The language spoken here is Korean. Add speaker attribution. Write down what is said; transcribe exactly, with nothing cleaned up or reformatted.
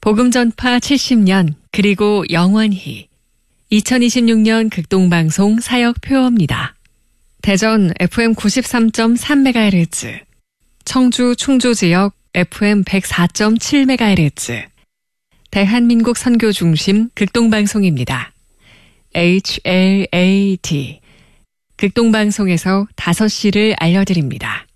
Speaker 1: 복음전파 칠십 년 그리고 영원히 이천이십육 년 극동방송 사역표어입니다. 대전 에프엠 구십삼 점 삼 메가헤르츠, 청주 충주지역 에프엠 백사 점 칠 메가헤르츠, 대한민국 선교중심 극동방송입니다. 에이치 엘 에이 티 극동방송에서 다섯 시를 알려드립니다.